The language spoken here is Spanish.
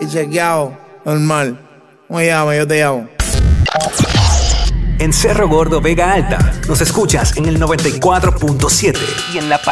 y chequeado, normal. ¿Cómo llama? Yo te llamo. En Cerro Gordo, Vega Alta, nos escuchas en el 94.7 y en la